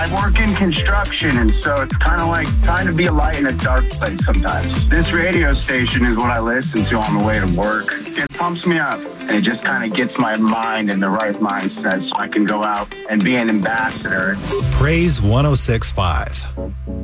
I work in construction, and so it's kind of like trying to be a light in a dark place sometimes. This radio station is what I listen to on the way to work. It pumps me up, and it just kind of gets my mind in the right mindset so I can go out and be an ambassador. Praise 106.5.